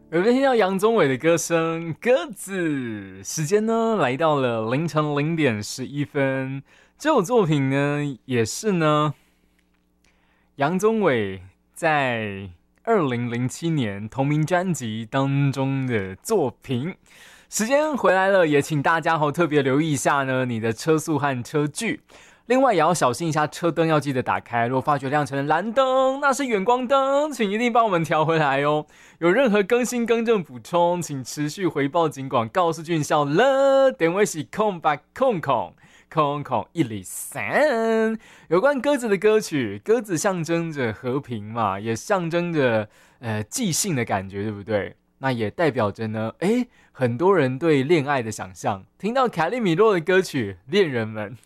耳边听到杨宗纬的歌声《鸽子》，时间呢来到了凌晨0:11。这首作品呢，也是呢杨宗纬在2007年同名专辑当中的作品。时间回来了，也请大家特别留意一下呢你的车速和车距。另外也要小心一下车灯，要记得打开。如果发觉亮成了蓝灯，那是远光灯，请一定帮我们调回来哦。有任何更新、更正、补充，请持续回报警广告是俊孝了。电话是0800000103。有关鸽子的歌曲，鸽子象征着和平嘛，也象征着即兴的感觉，对不对？那也代表着呢，很多人对恋爱的想象。听到凯利米洛的歌曲《恋人们》，